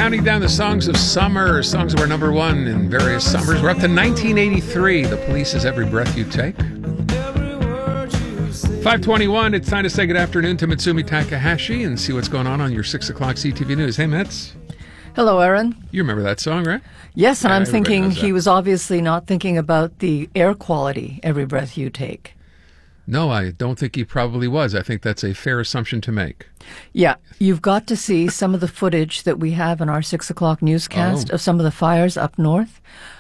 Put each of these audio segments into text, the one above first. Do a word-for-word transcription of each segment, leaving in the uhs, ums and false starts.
counting down the songs of summer, songs that were number one in various summers. We're up to nineteen eighty-three. The Police's Every Breath You Take. five twenty-one, it's time to say good afternoon to Mitsumi Takahashi and see what's going on on your six o'clock C T V News. Hey, Mits. Hello, Aaron. You remember that song, right? Yes, and Yeah, I'm everybody thinking knows he that. was obviously not thinking about the air quality, every breath you take. No, I don't think he probably was. I think that's a fair assumption to make. Yeah, you've got to see some of the footage that we have in our six o'clock newscast Oh. of some of the fires up north.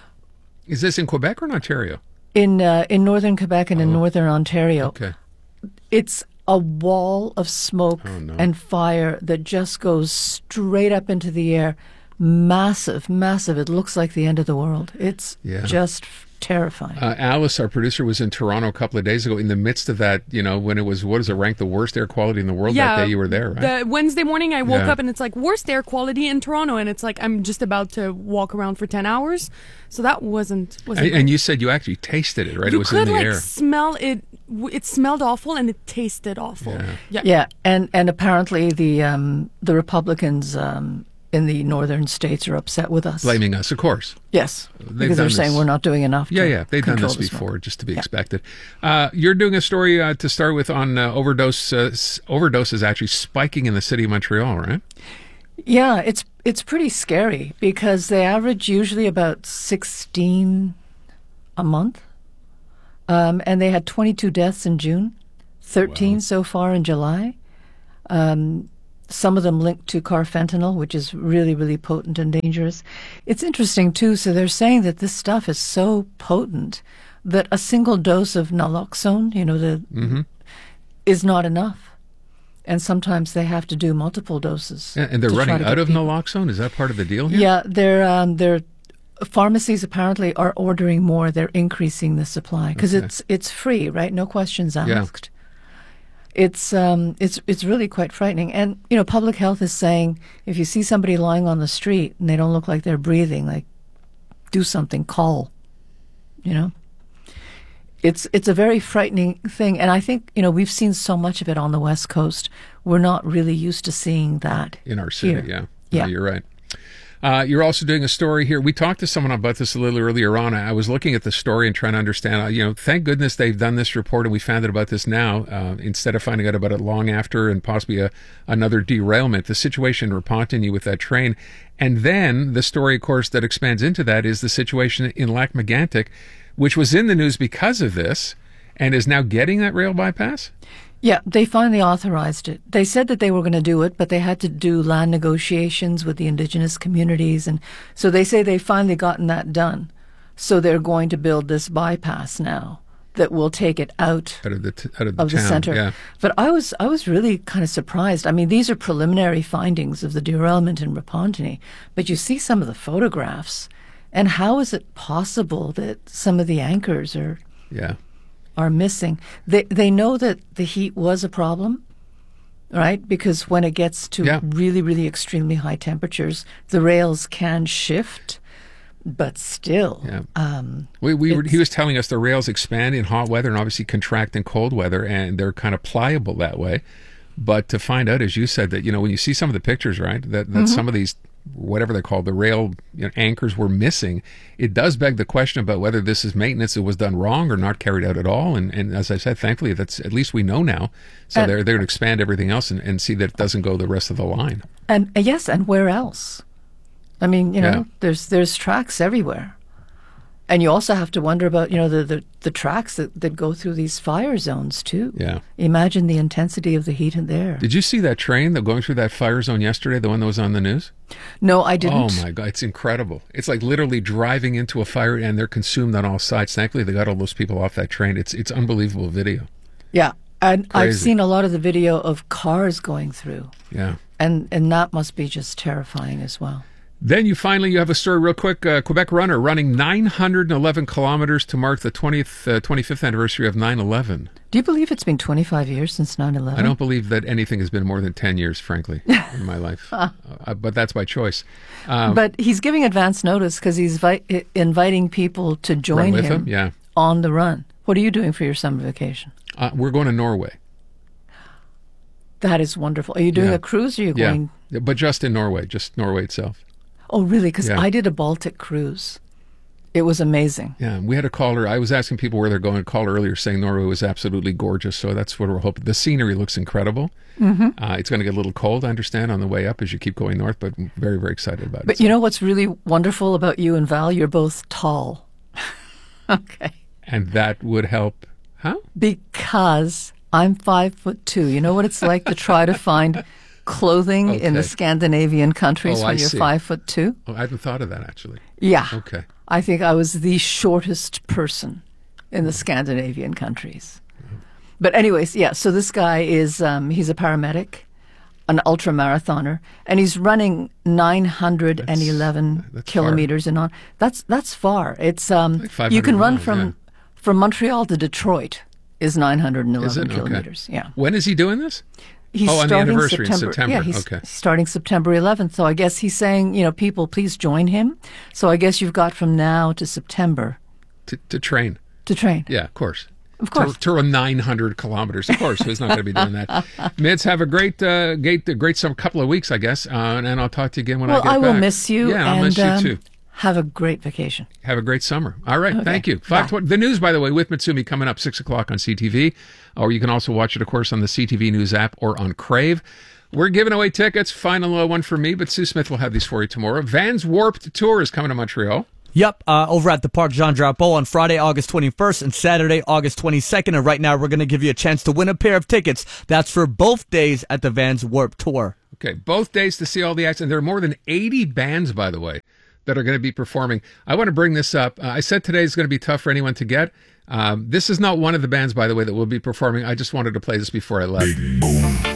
Is this in Quebec or in Ontario? In, uh, in northern Quebec and in northern Ontario. Okay. It's a wall of smoke Oh, no. and fire that just goes straight up into the air. Massive, massive. It looks like the end of the world. It's Yeah. just f- terrifying. Uh, Alice, our producer, was in Toronto a couple of days ago in the midst of that, you know, when it was, what is it, ranked the worst air quality in the world that day you were there, right? The Wednesday morning I woke Yeah. up and it's like worst air quality in Toronto, and it's like I'm just about to walk around for ten hours. So that wasn't wasn't And, and you said you actually tasted it, right? you it was could in the like air. smell it. w- It smelled awful and it tasted awful. Yeah. Yeah. Yeah, and, and apparently the um, the Republicans um, in the northern states are upset with us. Blaming us, of course. Yes, They've because they're done saying this. we're not doing enough. Yeah, to yeah, they've done control this the before, smoke. just to be Yeah. expected. Uh, you're doing a story uh, to start with on uh, overdose. Uh, s- overdoses actually spiking in the city of Montreal, right? Yeah, it's it's pretty scary because they average usually about sixteen a month, um, and they had twenty-two deaths in June, thirteen Wow. so far in July. Um, some of them linked to carfentanil, which is really, really potent and dangerous. It's interesting, too. So they're saying that this stuff is so potent that a single dose of naloxone, you know, the Mm-hmm. is not enough. And sometimes they have to do multiple doses. And, and they're to try running to out get of people- naloxone? Is that part of the deal here? Yeah, they're um, they're pharmacies apparently are ordering more. They're increasing the supply because Okay. it's it's free, right? No questions Yeah. asked. It's um it's it's really quite frightening. And you know, public health is saying if you see somebody lying on the street and they don't look like they're breathing, like do something, call. You know. It's it's a very frightening thing, and I think you know we've seen so much of it on the West Coast. We're not really used to seeing that In our city, here. yeah. Yeah. No, you're right. Uh, you're also doing a story here. We talked to someone about this a little earlier on. I was looking at the story and trying to understand. Uh, you know, thank goodness they've done this report and we found out about this now uh, instead of finding out about it long after and possibly a, another derailment. The situation in Repentigny with that train. And then the story, of course, that expands into that is the situation in Lac-Mégantic, which was in the news because of this and is now getting that rail bypass? Yeah, they finally authorized it. They said that they were going to do it, but they had to do land negotiations with the indigenous communities. And so they say they've finally gotten that done. So they're going to build this bypass now that will take it out Out of the, t- out of the of the town, center. yeah. But I was I was really kind of surprised. I mean, these are preliminary findings of the derailment in Repentigny, but you see some of the photographs, and how is it possible that some of the anchors are Yeah. are missing? They they know that the heat was a problem, right? Because when it gets to Yeah. really really extremely high temperatures, the rails can shift, but still. Yeah. Um, We, we were, It's- he was telling us the rails expand in hot weather and obviously contract in cold weather, and they're kind of pliable that way. But to find out, as you said, that you know when you see some of the pictures, right, that, that some of these, whatever they're called, the rail you know, anchors were missing, it does beg the question about whether this is maintenance that was done wrong or not carried out at all. And, and as I said, thankfully, that's at least we know now. So And- they're they're going to expand everything else and, and see that it doesn't go the rest of the line. And uh, yes, and where else? I mean, you know, Yeah. there's there's tracks everywhere, and you also have to wonder about you know the the, the tracks that, that go through these fire zones too. Yeah. Imagine the intensity of the heat in there. Did you see that train that going through that fire zone yesterday? The one that was on the news. No, I didn't. Oh my God, it's incredible. It's like literally driving into a fire and they're consumed on all sides. Thankfully, they got all those people off that train. It's it's unbelievable video. Yeah, and I've Crazy. seen a lot of the video of cars going through, Yeah. and and that must be just terrifying as well. Then you finally you have a story real quick. Uh, Quebec runner running nine hundred eleven kilometers to mark the twentieth, uh, twenty-fifth anniversary of nine eleven. Do you believe it's been twenty-five years since nine eleven? I don't believe that anything has been more than ten years, frankly, in my life. Uh, but that's by choice. Um, But he's giving advance notice because he's vi- i- inviting people to join with him, him, yeah. on the run. What are you doing for your summer vacation? uh, we're going to Norway. That is wonderful. Are you doing Yeah. a cruise or are you Yeah, going? but just in Norway, just Norway itself. Oh, really? Because Yeah. I did a Baltic cruise. It was amazing. Yeah, we had a caller. I was asking people where they're going. A caller earlier saying Norway was absolutely gorgeous. So that's what we're hoping. The scenery looks incredible. Mm-hmm. Uh, it's going to get a little cold, I understand, on the way up as you keep going north, but I'm very, very excited about it. But you know what's really wonderful about you and Val? You're both tall. Okay. And that would help. How? Because I'm five foot two. You know what it's like to try to find clothing in the Okay. Scandinavian countries Oh, when I you're see. five foot two? Oh, I hadn't thought of that, actually. Yeah. Okay. I think I was the shortest person in the Scandinavian countries. But anyways, yeah, so this guy is, um, he's a paramedic, an ultra marathoner, and he's running nine hundred eleven That's- that's kilometers in on. That's that's far. It's um, Like five you can hundred run miles, from yeah. from Montreal to Detroit is nine hundred eleven Is it? Okay. kilometers. Yeah. When is he doing this? He's Oh, on the starting anniversary in September. September. Yeah, he's Okay. starting September eleventh. So I guess he's saying, you know, people, please join him. So I guess you've got from now to September To, to train. to train. Yeah, of course. Of course. To, to run nine hundred kilometers. Of course. Who's not going to be doing that? Mids, have a great, uh, great, great some couple of weeks, I guess. Uh, and, and I'll talk to you again when Well, I get I will back. miss you. Yeah, I'll and, miss you um, too. Have a great vacation. Have a great summer. All right. Okay. Thank you. Five twenty. The news, by the way, with Mitsumi coming up six o'clock on C T V, or you can also watch it, of course, on the C T V News app or on Crave. We're giving away tickets. Final uh, one for me, but Sue Smith will have these for you tomorrow. Vans Warped Tour is coming to Montreal. Yep, uh, over at the Parc Jean Drapeau on Friday, August twenty-first and Saturday, August twenty-second. And right now we're going to give you a chance to win a pair of tickets. That's for both days at the Vans Warped Tour. Okay, both days to see all the acts. And there are more than eighty bands, by the way, that are going to be performing. I want to bring this up. Uh, I said today is going to be tough for anyone to get. Um, this is not one of the bands, by the way, that will be performing. I just wanted to play this before I left.